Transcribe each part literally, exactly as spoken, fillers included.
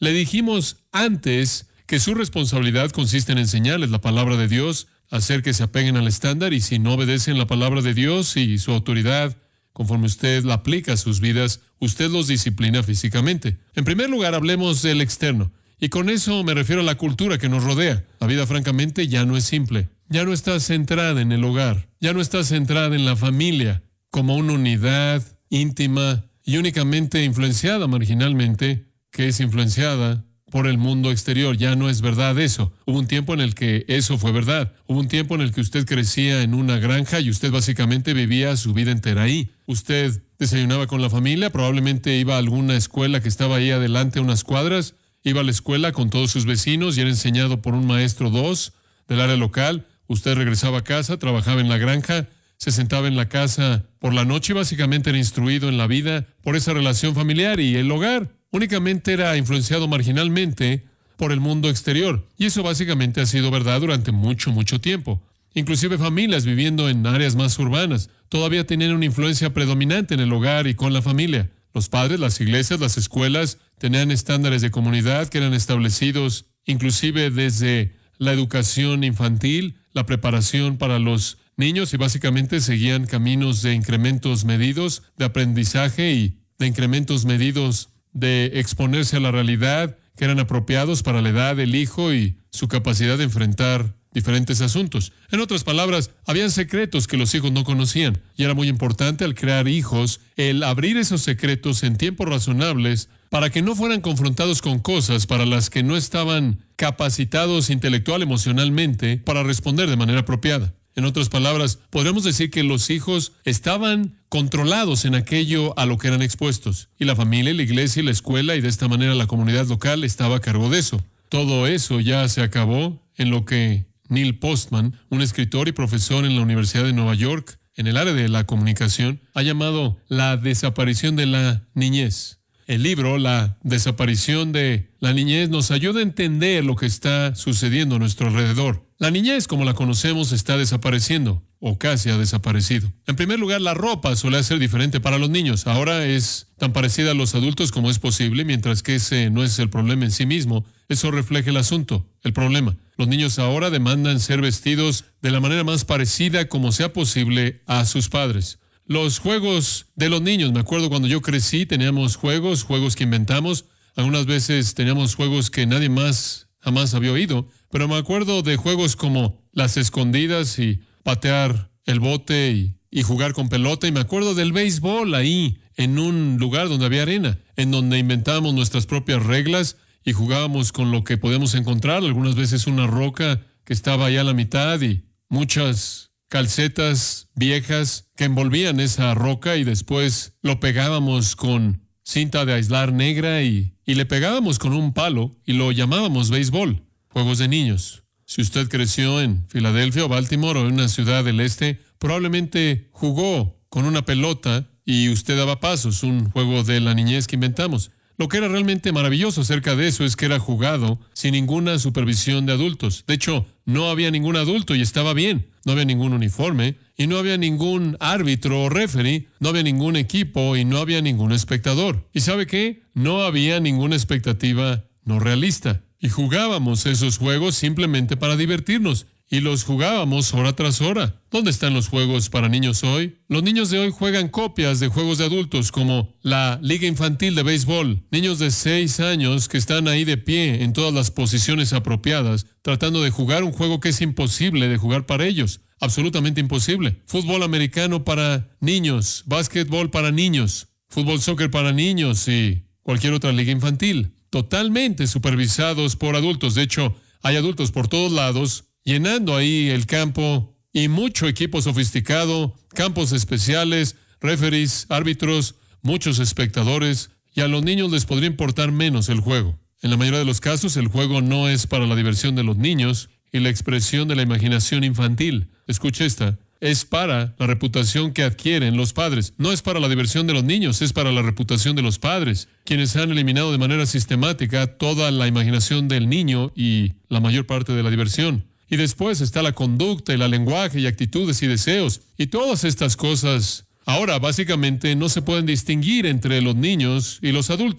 Le dijimos antes que su responsabilidad consiste en enseñarles la palabra de Dios, hacer que se apeguen al estándar, y si no obedecen la palabra de Dios y su autoridad, conforme usted la aplica a sus vidas, usted los disciplina físicamente. En primer lugar, hablemos del externo. Y con eso me refiero a la cultura que nos rodea. La vida, francamente, ya no es simple. Ya no está centrada en el hogar. Ya no está centrada en la familia como una unidad íntima y únicamente influenciada marginalmente, que es influenciada por el mundo exterior. Ya no es verdad eso. Hubo un tiempo en el que eso fue verdad. Hubo un tiempo en el que usted crecía en una granja y usted básicamente vivía su vida entera ahí. Usted desayunaba con la familia, probablemente iba a alguna escuela que estaba ahí adelante unas cuadras, iba a la escuela con todos sus vecinos y era enseñado por un maestro dos del área local. Usted regresaba a casa, trabajaba en la granja, se sentaba en la casa por la noche y básicamente era instruido en la vida por esa relación familiar, y el hogar únicamente era influenciado marginalmente por el mundo exterior. Y eso básicamente ha sido verdad durante mucho, mucho tiempo. Inclusive familias viviendo en áreas más urbanas todavía tenían una influencia predominante en el hogar y con la familia. Los padres, las iglesias, las escuelas tenían estándares de comunidad que eran establecidos inclusive desde la educación infantil, la preparación para los niños, y básicamente seguían caminos de incrementos medidos de aprendizaje y de incrementos medidos de exponerse a la realidad que eran apropiados para la edad del hijo y su capacidad de enfrentar diferentes asuntos. En otras palabras, habían secretos que los hijos no conocían, y era muy importante al crear hijos el abrir esos secretos en tiempos razonables para que no fueran confrontados con cosas para las que no estaban capacitados intelectual, emocionalmente, para responder de manera apropiada. En otras palabras, podríamos decir que los hijos estaban controlados en aquello a lo que eran expuestos, y la familia, la iglesia y la escuela, y de esta manera la comunidad local estaba a cargo de eso. Todo eso ya se acabó en lo que Neil Postman, un escritor y profesor en la Universidad de Nueva York, en el área de la comunicación, ha llamado la desaparición de la niñez. El libro, La desaparición de la niñez, nos ayuda a entender lo que está sucediendo a nuestro alrededor. La niñez, como la conocemos, está desapareciendo, o casi ha desaparecido. En primer lugar, la ropa suele ser diferente para los niños. Ahora es tan parecida a los adultos como es posible, mientras que ese no es el problema en sí mismo. Eso refleja el asunto, el problema. Los niños ahora demandan ser vestidos de la manera más parecida como sea posible a sus padres. Los juegos de los niños, me acuerdo cuando yo crecí, teníamos juegos, juegos que inventamos. Algunas veces teníamos juegos que nadie más jamás había oído, pero me acuerdo de juegos como las escondidas y patear el bote y, y jugar con pelota. Y me acuerdo del béisbol ahí, en un lugar donde había arena, en donde inventábamos nuestras propias reglas y jugábamos con lo que podíamos encontrar. Algunas veces una roca que estaba allá a la mitad y muchas calcetas viejas que envolvían esa roca, y después lo pegábamos con cinta de aislar negra y, y le pegábamos con un palo y lo llamábamos béisbol. Juegos de niños. Si usted creció en Filadelfia o Baltimore o en una ciudad del este, probablemente jugó con una pelota y usted daba pasos, un juego de la niñez que inventamos. Lo que era realmente maravilloso acerca de eso es que era jugado sin ninguna supervisión de adultos. De hecho, no había ningún adulto y estaba bien. No había ningún uniforme y no había ningún árbitro o referee, no había ningún equipo y no había ningún espectador. ¿Y sabe qué? No había ninguna expectativa no realista. Y jugábamos esos juegos simplemente para divertirnos. Y los jugábamos hora tras hora. ¿Dónde están los juegos para niños hoy? Los niños de hoy juegan copias de juegos de adultos como la Liga Infantil de Béisbol. Niños de seis años que están ahí de pie en todas las posiciones apropiadas, tratando de jugar un juego que es imposible de jugar para ellos. Absolutamente imposible. Fútbol americano para niños, básquetbol para niños, fútbol soccer para niños y cualquier otra liga infantil. Totalmente supervisados por adultos. De hecho, hay adultos por todos lados llenando ahí el campo, y mucho equipo sofisticado, campos especiales, referees, árbitros, muchos espectadores, y a los niños les podría importar menos el juego. En la mayoría de los casos, el juego no es para la diversión de los niños y la expresión de la imaginación infantil. Escuche esta. Es para la reputación que adquieren los padres. No es para la diversión de los niños, es para la reputación de los padres, quienes han eliminado de manera sistemática toda la imaginación del niño y la mayor parte de la diversión. Y después está la conducta y el lenguaje y actitudes y deseos. Y todas estas cosas ahora básicamente no se pueden distinguir entre los niños y los adultos.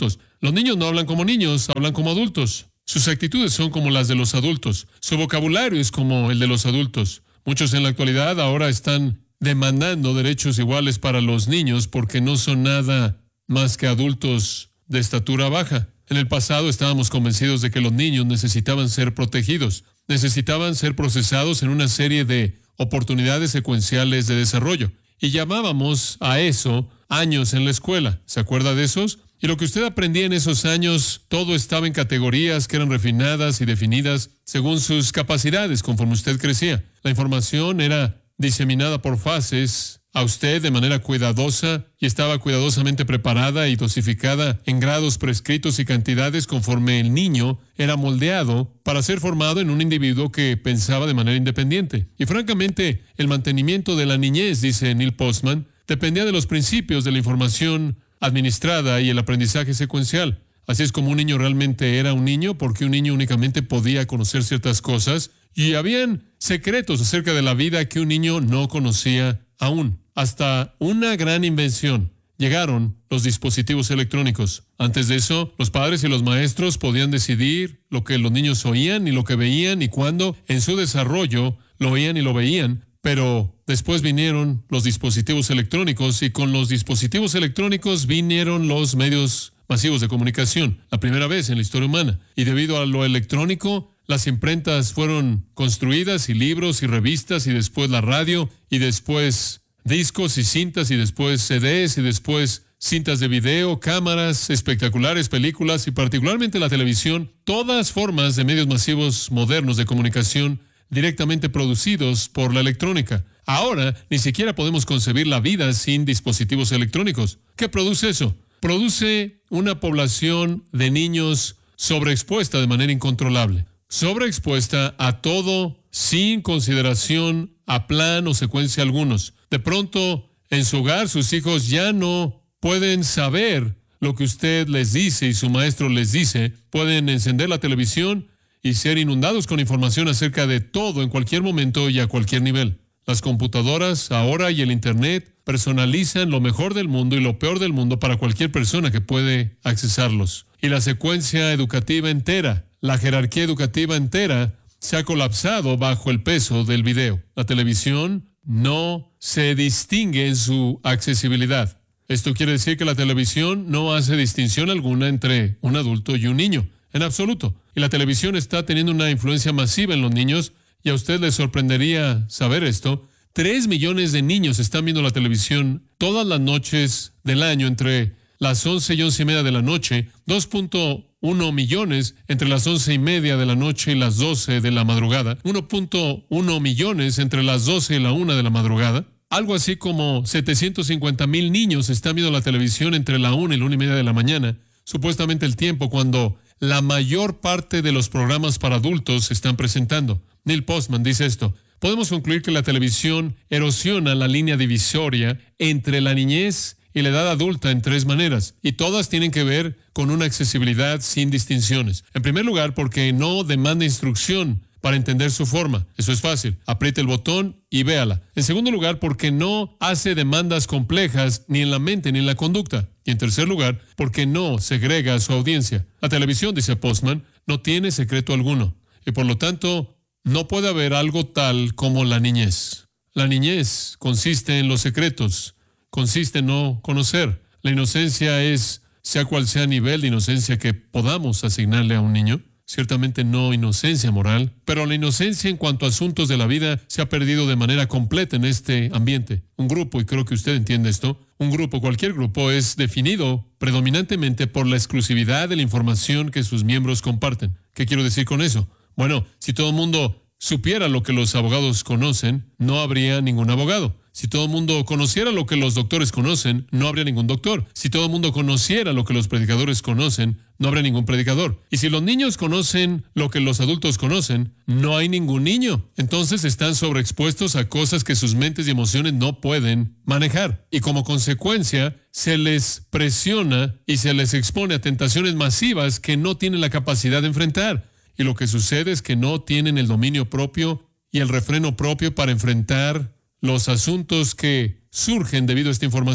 Los niños no hablan como niños, hablan como adultos. Sus actitudes son como las de los adultos. Su vocabulario es como el de los adultos. Muchos en la actualidad ahora están demandando derechos iguales para los niños porque no son nada más que adultos de estatura baja. En el pasado estábamos convencidos de que los niños necesitaban ser protegidos, necesitaban ser procesados en una serie de oportunidades secuenciales de desarrollo. Y llamábamos a eso años en la escuela. ¿Se acuerda de esos? Y lo que usted aprendía en esos años, todo estaba en categorías que eran refinadas y definidas según sus capacidades conforme usted crecía. La información era diseminada por fases a usted de manera cuidadosa y estaba cuidadosamente preparada y dosificada en grados prescritos y cantidades conforme el niño era moldeado para ser formado en un individuo que pensaba de manera independiente. Y francamente, el mantenimiento de la niñez, dice Neil Postman, dependía de los principios de la información administrada y el aprendizaje secuencial. Así es como un niño realmente era un niño, porque un niño únicamente podía conocer ciertas cosas y habían secretos acerca de la vida que un niño no conocía aún. Hasta una gran invención. Llegaron los dispositivos electrónicos. Antes de eso, los padres y los maestros podían decidir lo que los niños oían y lo que veían y cuándo en su desarrollo lo oían y lo veían. Pero después vinieron los dispositivos electrónicos y con los dispositivos electrónicos vinieron los medios masivos de comunicación, la primera vez en la historia humana. Y debido a lo electrónico, las imprentas fueron construidas y libros y revistas y después la radio y después discos y cintas y después C Ds y después cintas de video, cámaras espectaculares, películas y particularmente la televisión, todas formas de medios masivos modernos de comunicación directamente producidos por la electrónica. Ahora, ni siquiera podemos concebir la vida sin dispositivos electrónicos. ¿Qué produce eso? Produce una población de niños sobreexpuesta de manera incontrolable. Sobreexpuesta a todo sin consideración a plan o secuencia algunos. De pronto, en su hogar, sus hijos ya no pueden saber lo que usted les dice y su maestro les dice. Pueden encender la televisión y ser inundados con información acerca de todo en cualquier momento y a cualquier nivel. Las computadoras ahora y el Internet personalizan lo mejor del mundo y lo peor del mundo para cualquier persona que puede accesarlos. Y la secuencia educativa entera, la jerarquía educativa entera, se ha colapsado bajo el peso del video. La televisión no se distingue en su accesibilidad. Esto quiere decir que la televisión no hace distinción alguna entre un adulto y un niño, en absoluto. Y la televisión está teniendo una influencia masiva en los niños, y a usted le sorprendería saber esto. Tres millones de niños están viendo la televisión todas las noches del año entre las once y once y media de la noche, dos punto uno millones entre las once y media de la noche y las doce de la madrugada, uno punto uno millones entre las doce y la una de la madrugada. Algo así como setecientos cincuenta mil niños están viendo la televisión entre la una y la una y media de la mañana, supuestamente el tiempo cuando la mayor parte de los programas para adultos se están presentando. Neil Postman dice esto: podemos concluir que la televisión erosiona la línea divisoria entre la niñez y la edad adulta en tres maneras, y todas tienen que ver con una accesibilidad sin distinciones. En primer lugar, porque no demanda instrucción para entender su forma. Eso es fácil. Apriete el botón y véala. En segundo lugar, porque no hace demandas complejas ni en la mente ni en la conducta. Y en tercer lugar, porque no segrega a su audiencia. La televisión, dice Postman, no tiene secreto alguno. Y por lo tanto, no puede haber algo tal como la niñez. La niñez consiste en los secretos, consiste en no conocer. La inocencia es, sea cual sea el nivel de inocencia que podamos asignarle a un niño. Ciertamente no inocencia moral, pero la inocencia en cuanto a asuntos de la vida se ha perdido de manera completa en este ambiente. Un grupo, y creo que usted entiende esto, un grupo, cualquier grupo, es definido predominantemente por la exclusividad de la información que sus miembros comparten. ¿Qué quiero decir con eso? Bueno, si todo el mundo supiera lo que los abogados conocen, no habría ningún abogado. Si todo el mundo conociera lo que los doctores conocen, no habría ningún doctor. Si todo el mundo conociera lo que los predicadores conocen, no habría ningún predicador. Y si los niños conocen lo que los adultos conocen, no hay ningún niño. Entonces están sobreexpuestos a cosas que sus mentes y emociones no pueden manejar. Y como consecuencia, se les presiona y se les expone a tentaciones masivas que no tienen la capacidad de enfrentar. Y lo que sucede es que no tienen el dominio propio y el refreno propio para enfrentar los asuntos que surgen debido a esta información.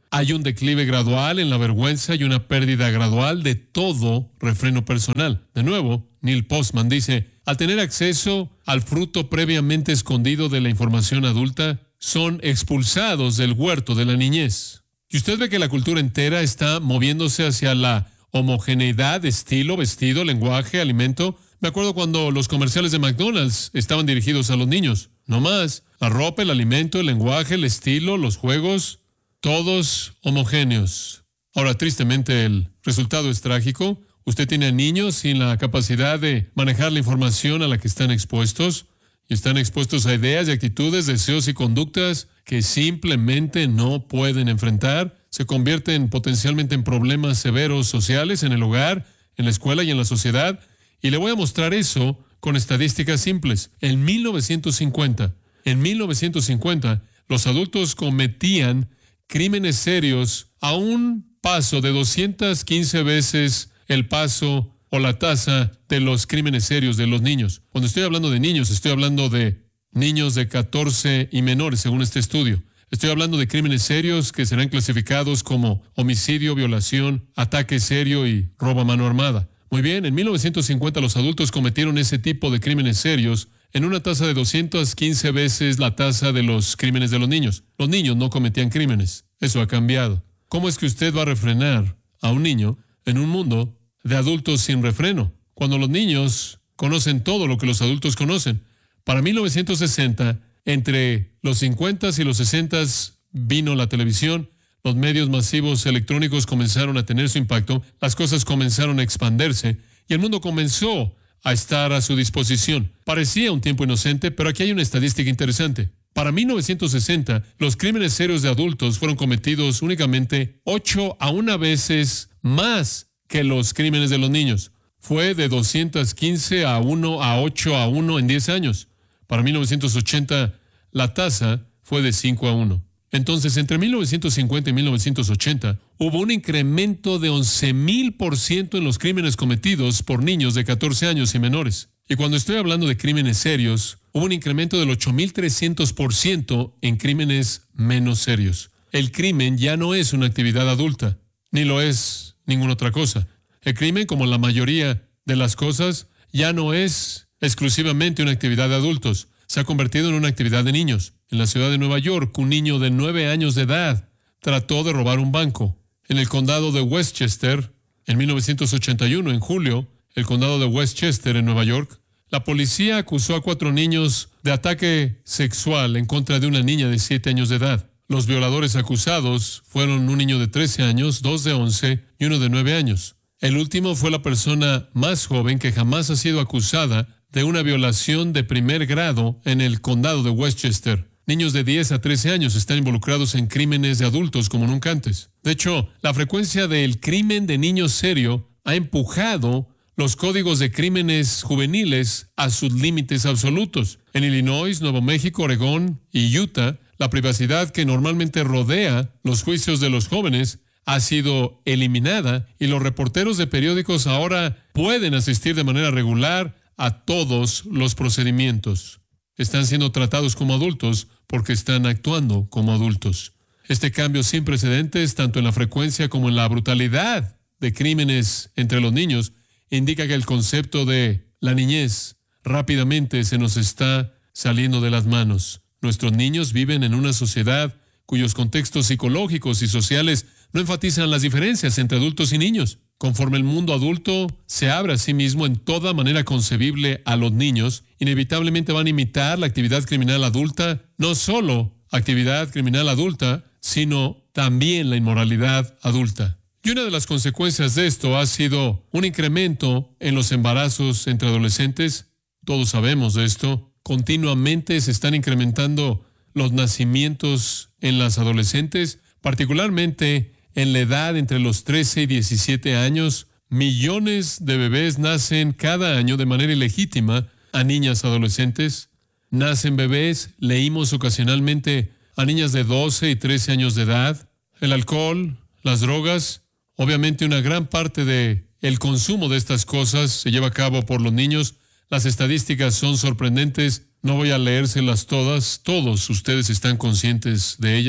Hay un declive gradual en la vergüenza y una pérdida gradual de todo refreno personal. De nuevo, Neil Postman dice, al tener acceso al fruto previamente escondido de la información adulta, son expulsados del huerto de la niñez. Y usted ve que la cultura entera está moviéndose hacia la homogeneidad de estilo, vestido, lenguaje, alimento. Me acuerdo cuando los comerciales de McDonald's estaban dirigidos a los niños. No más. La ropa, el alimento, el lenguaje, el estilo, los juegos, todos homogéneos. Ahora, tristemente, el resultado es trágico. Usted tiene niños sin la capacidad de manejar la información a la que están expuestos. Y están expuestos a ideas y actitudes, deseos y conductas que simplemente no pueden enfrentar. Se convierten potencialmente en problemas severos sociales en el hogar, en la escuela y en la sociedad. Y le voy a mostrar eso con estadísticas simples. En mil novecientos cincuenta, en mil novecientos cincuenta, los adultos cometían crímenes serios a un paso de doscientas quince veces el paso o la tasa de los crímenes serios de los niños. Cuando estoy hablando de niños, estoy hablando de niños de catorce y menores, según este estudio. Estoy hablando de crímenes serios que serán clasificados como homicidio, violación, ataque serio y robo a mano armada. Muy bien, en mil novecientos cincuenta los adultos cometieron ese tipo de crímenes serios en una tasa de doscientas quince veces la tasa de los crímenes de los niños. Los niños no cometían crímenes. Eso ha cambiado. ¿Cómo es que usted va a refrenar a un niño en un mundo de adultos sin refreno, cuando los niños conocen todo lo que los adultos conocen? Para mil novecientos sesenta, entre los cincuentas y los sesentas vino la televisión, los medios masivos electrónicos comenzaron a tener su impacto, las cosas comenzaron a expandirse y el mundo comenzó a estar a su disposición. Parecía un tiempo inocente, pero aquí hay una estadística interesante. Para mil novecientos sesenta, los crímenes serios de adultos fueron cometidos únicamente ocho a una veces más que los crímenes de los niños. Fue de doscientas quince a uno a ocho a uno en diez años. Para mil novecientos ochenta, la tasa fue de cinco a uno. Entonces, entre mil novecientos cincuenta y mil novecientos ochenta, hubo un incremento de once mil por ciento en los crímenes cometidos por niños de catorce años y menores. Y cuando estoy hablando de crímenes serios, hubo un incremento del ocho mil trescientos por ciento en crímenes menos serios. El crimen ya no es una actividad adulta, ni lo es ninguna otra cosa. El crimen, como la mayoría de las cosas, ya no es exclusivamente una actividad de adultos. Se ha convertido en una actividad de niños. En la ciudad de Nueva York, un niño de nueve años de edad trató de robar un banco. En el condado de Westchester, en mil novecientos ochenta y uno, en julio, el condado de Westchester, en Nueva York, la policía acusó a cuatro niños de ataque sexual en contra de una niña de siete años de edad. Los violadores acusados fueron un niño de trece años, dos de once y uno de nueve años. El último fue la persona más joven que jamás ha sido acusada de una violación de primer grado en el condado de Westchester. Niños de diez a trece años están involucrados en crímenes de adultos como nunca antes. De hecho, la frecuencia del crimen de niños serio ha empujado los códigos de crímenes juveniles a sus límites absolutos. En Illinois, Nuevo México, Oregón y Utah, la privacidad que normalmente rodea los juicios de los jóvenes ha sido eliminada y los reporteros de periódicos ahora pueden asistir de manera regular a todos los procedimientos. Están siendo tratados como adultos porque están actuando como adultos. Este cambio sin precedentes, tanto en la frecuencia como en la brutalidad de crímenes entre los niños, indica que el concepto de la niñez rápidamente se nos está saliendo de las manos. Nuestros niños viven en una sociedad cuyos contextos psicológicos y sociales no enfatizan las diferencias entre adultos y niños. Conforme el mundo adulto se abre a sí mismo en toda manera concebible a los niños, inevitablemente van a imitar la actividad criminal adulta, no solo actividad criminal adulta, sino también la inmoralidad adulta. Y una de las consecuencias de esto ha sido un incremento en los embarazos entre adolescentes. Todos sabemos de esto. Continuamente se están incrementando los nacimientos en las adolescentes, particularmente en la edad entre los trece y diecisiete años. Millones de bebés nacen cada año de manera ilegítima a niñas adolescentes. Nacen bebés, leímos ocasionalmente, a niñas de doce y trece años de edad. El alcohol, las drogas, obviamente una gran parte de el consumo de estas cosas se lleva a cabo por los niños. Las estadísticas son sorprendentes. No voy a leérselas todas. Todos ustedes están conscientes de ellas.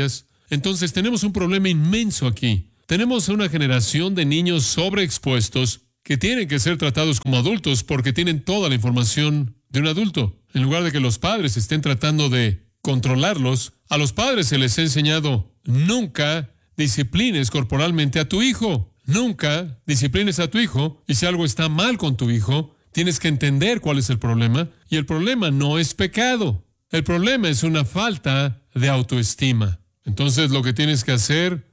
Entonces tenemos un problema inmenso aquí. Tenemos una generación de niños sobreexpuestos que tienen que ser tratados como adultos porque tienen toda la información de un adulto. En lugar de que los padres estén tratando de controlarlos, a los padres se les ha enseñado: nunca disciplines corporalmente a tu hijo. Nunca disciplines a tu hijo, y si algo está mal con tu hijo, tienes que entender cuál es el problema, y el problema no es pecado. El problema es una falta de autoestima. Entonces lo que tienes que hacer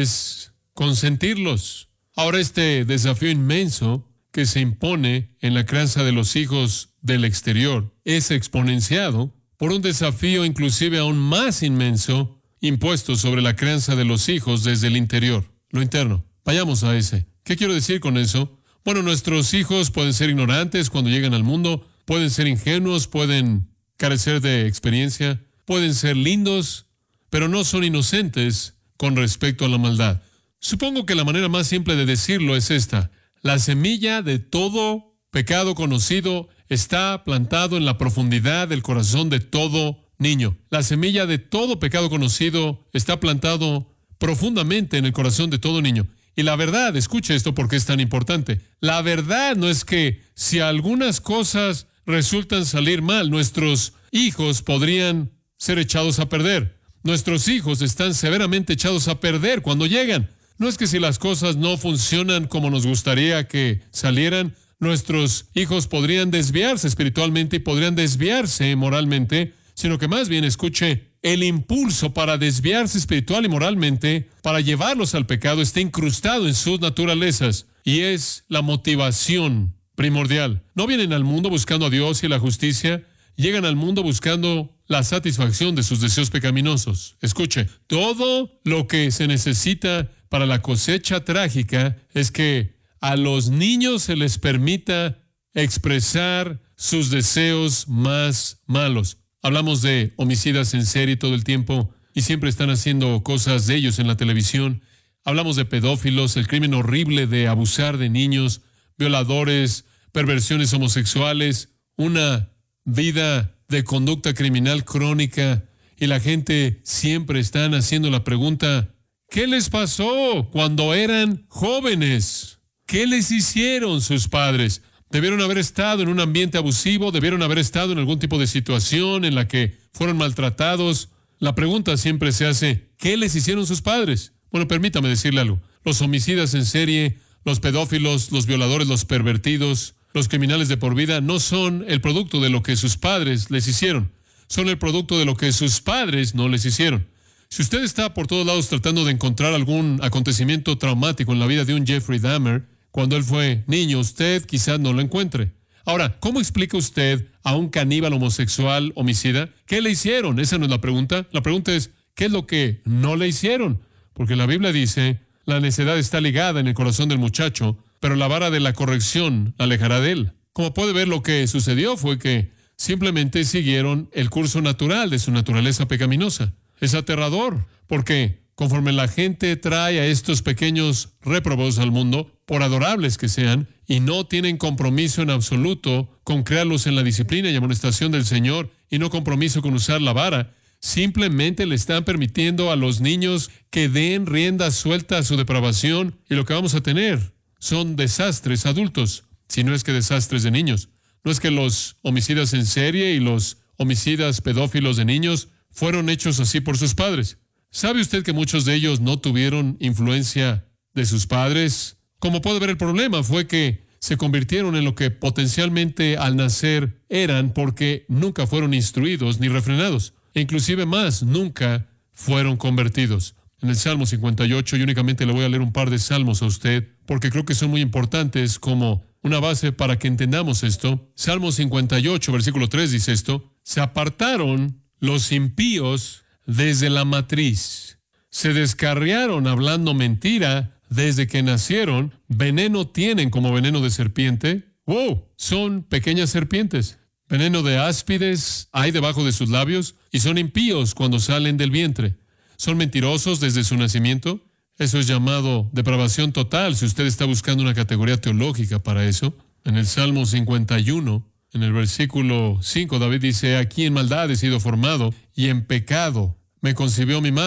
es consentirlos. Ahora, este desafío inmenso que se impone en la crianza de los hijos del exterior es exponenciado por un desafío inclusive aún más inmenso impuesto sobre la crianza de los hijos desde el interior, lo interno. Vayamos a ese. ¿Qué quiero decir con eso? Bueno, nuestros hijos pueden ser ignorantes cuando llegan al mundo, pueden ser ingenuos, pueden carecer de experiencia, pueden ser lindos, pero no son inocentes con respecto a la maldad. Supongo que la manera más simple de decirlo es esta: la semilla de todo pecado conocido está plantado en la profundidad del corazón de todo niño. La semilla de todo pecado conocido está plantado profundamente en el corazón de todo niño. Y la verdad, escuche esto porque es tan importante. La verdad no es que si algunas cosas resultan salir mal, nuestros hijos podrían ser echados a perder. Nuestros hijos están severamente echados a perder cuando llegan. No es que si las cosas no funcionan como nos gustaría que salieran, nuestros hijos podrían desviarse espiritualmente y podrían desviarse moralmente, sino que más bien, escuche, el impulso para desviarse espiritual y moralmente, para llevarlos al pecado, está incrustado en sus naturalezas y es la motivación primordial. No vienen al mundo buscando a Dios y la justicia, llegan al mundo buscando la satisfacción de sus deseos pecaminosos. Escuche, todo lo que se necesita para la cosecha trágica es que a los niños se les permita expresar sus deseos más malos. Hablamos de homicidas en serie todo el tiempo y siempre están haciendo cosas de ellos en la televisión. Hablamos de pedófilos, el crimen horrible de abusar de niños, violadores, perversiones homosexuales, una vida de conducta criminal crónica, y la gente siempre están haciendo la pregunta: ¿qué les pasó cuando eran jóvenes? ¿Qué les hicieron sus padres? Debieron haber estado en un ambiente abusivo, debieron haber estado en algún tipo de situación en la que fueron maltratados. La pregunta siempre se hace: ¿qué les hicieron sus padres? Bueno, permítame decirle algo. Los homicidas en serie, los pedófilos, los violadores, los pervertidos, los criminales de por vida no son el producto de lo que sus padres les hicieron. Son el producto de lo que sus padres no les hicieron. Si usted está por todos lados tratando de encontrar algún acontecimiento traumático en la vida de un Jeffrey Dahmer, cuando él fue niño, usted quizás no lo encuentre. Ahora, ¿cómo explica usted a un caníbal homosexual homicida? ¿Qué le hicieron? Esa no es la pregunta. La pregunta es: ¿qué es lo que no le hicieron? Porque la Biblia dice: la necedad está ligada en el corazón del muchacho, pero la vara de la corrección la alejará de él. Como puede ver, lo que sucedió fue que simplemente siguieron el curso natural de su naturaleza pecaminosa. Es aterrador, porque conforme la gente trae a estos pequeños réprobos al mundo, por adorables que sean, y no tienen compromiso en absoluto con crearlos en la disciplina y amonestación del Señor, y no compromiso con usar la vara, simplemente le están permitiendo a los niños que den rienda suelta a su depravación, y lo que vamos a tener son desastres adultos, si no es que desastres de niños. No es que los homicidas en serie y los homicidas pedófilos de niños fueron hechos así por sus padres. ¿Sabe usted que muchos de ellos no tuvieron influencia de sus padres? Como puede ver, el problema fue que se convirtieron en lo que potencialmente al nacer eran porque nunca fueron instruidos ni refrenados. E inclusive más, nunca fueron convertidos. En el Salmo cincuenta y ocho, y únicamente le voy a leer un par de salmos a usted, porque creo que son muy importantes como una base para que entendamos esto. Salmo cincuenta y ocho, versículo tres dice esto: se apartaron los impíos desde la matriz, se descarriaron hablando mentira desde que nacieron, veneno tienen como veneno de serpiente. ¡Wow! Son pequeñas serpientes. Veneno de áspides hay debajo de sus labios, y son impíos cuando salen del vientre. Son mentirosos desde su nacimiento. Eso es llamado depravación total, si usted está buscando una categoría teológica para eso. En el Salmo cincuenta y uno, en el versículo cinco, David dice: aquí en maldad he sido formado, y en pecado me concibió mi madre.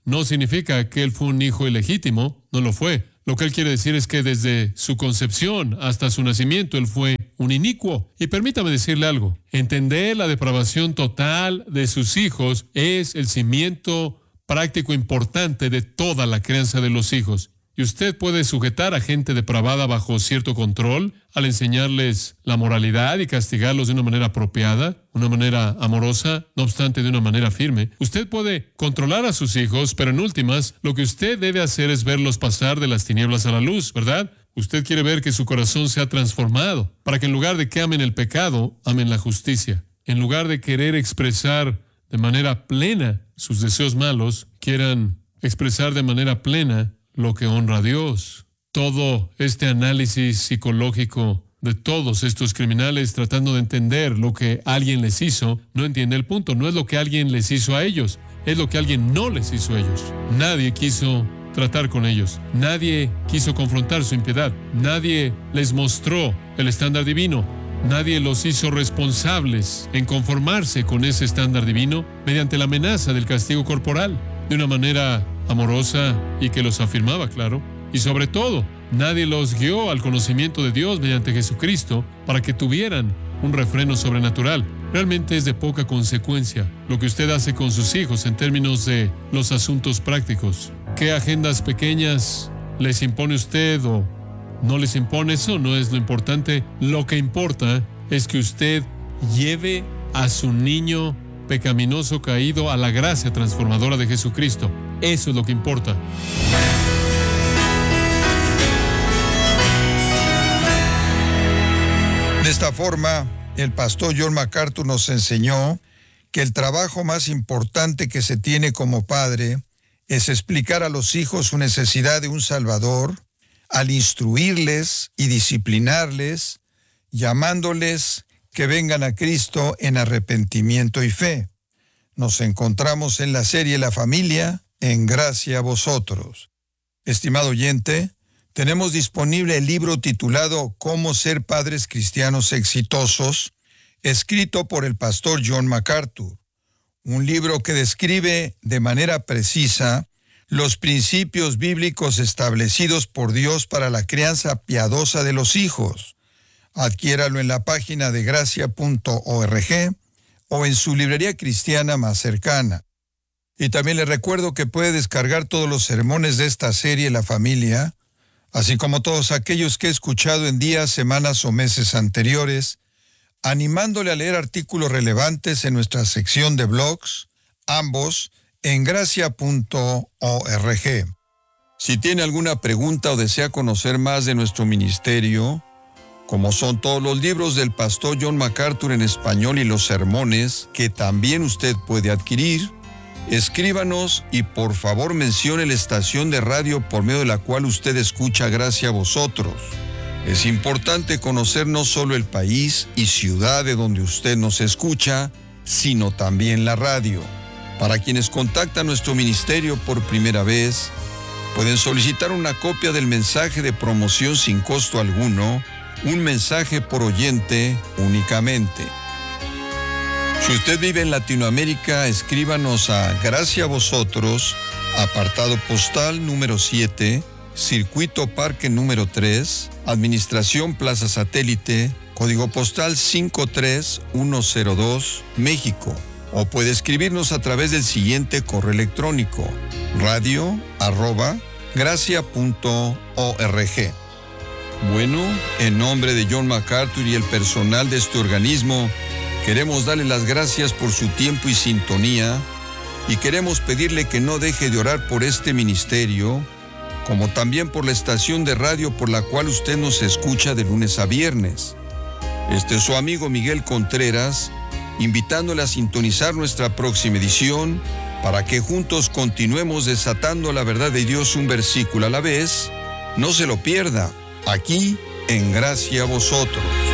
no significa que él fue un hijo ilegítimo, no lo fue. Lo que él quiere decir es que desde su concepción hasta su nacimiento él fue un inicuo. Y permítame decirle algo, entender la depravación total de sus hijos es el cimiento práctico importante de toda la crianza de los hijos. Y usted puede sujetar a gente depravada bajo cierto control al enseñarles la moralidad y castigarlos de una manera apropiada, una manera amorosa, no obstante de una manera firme. Usted puede controlar a sus hijos, pero en últimas, lo que usted debe hacer es verlos pasar de las tinieblas a la luz, ¿verdad? Usted quiere ver que su corazón sea transformado, para que en lugar de que amen el pecado, amen la justicia. En lugar de querer expresar de manera plena sus deseos malos, quieran expresar de manera plena lo que honra a Dios. Todo este análisis psicológico de todos estos criminales tratando de entender lo que alguien les hizo, no entiende el punto. No es lo que alguien les hizo a ellos, es lo que alguien no les hizo a ellos. Nadie quiso tratar con ellos. Nadie quiso confrontar su impiedad. Nadie les mostró el estándar divino. Nadie los hizo responsables en conformarse con ese estándar divino mediante la amenaza del castigo corporal, de una manera amorosa y que los afirmaba, claro. Y sobre todo, nadie los guió al conocimiento de Dios mediante Jesucristo para que tuvieran un refreno sobrenatural. Realmente es de poca consecuencia lo que usted hace con sus hijos en términos de los asuntos prácticos. ¿Qué agendas pequeñas les impone usted o no les impone? Eso no es lo importante. Lo que importa es que usted lleve a su niño pecaminoso caído a la gracia transformadora de Jesucristo. Eso es lo que importa. De esta forma, el pastor John MacArthur nos enseñó que el trabajo más importante que se tiene como padre es explicar a los hijos su necesidad de un Salvador, al instruirles y disciplinarles, llamándoles que vengan a Cristo en arrepentimiento y fe. Nos encontramos en la serie La Familia, en gracia a vosotros. Estimado oyente, tenemos disponible el libro titulado Cómo ser padres cristianos exitosos, escrito por el pastor John MacArthur. Un libro que describe de manera precisa los principios bíblicos establecidos por Dios para la crianza piadosa de los hijos. Adquiéralo en la página de gracia punto org o en su librería cristiana más cercana. Y también le recuerdo que puede descargar todos los sermones de esta serie La Familia, así como todos aquellos que he escuchado en días, semanas o meses anteriores, animándole a leer artículos relevantes en nuestra sección de blogs, ambos en gracia punto org. Si tiene alguna pregunta o desea conocer más de nuestro ministerio, como son todos los libros del pastor John MacArthur en español y los sermones que también usted puede adquirir, escríbanos y por favor mencione la estación de radio por medio de la cual usted escucha Gracia a Vosotros. Es importante conocer no solo el país y ciudad de donde usted nos escucha, sino también la radio. Para quienes contactan nuestro ministerio por primera vez, pueden solicitar una copia del mensaje de promoción sin costo alguno, un mensaje por oyente únicamente. Si usted vive en Latinoamérica, escríbanos a Gracia a Vosotros, apartado postal número siete, Circuito Parque número tres, Administración Plaza Satélite, código postal cinco tres uno cero dos, México. O puede escribirnos a través del siguiente correo electrónico, radio arroba gracia punto org. Bueno, en nombre de John MacArthur y el personal de este organismo, queremos darle las gracias por su tiempo y sintonía y queremos pedirle que no deje de orar por este ministerio, como también por la estación de radio por la cual usted nos escucha de lunes a viernes. Este es su amigo Miguel Contreras, invitándole a sintonizar nuestra próxima edición para que juntos continuemos desatando la verdad de Dios un versículo a la vez. No se lo pierda, aquí en Gracia a Vosotros.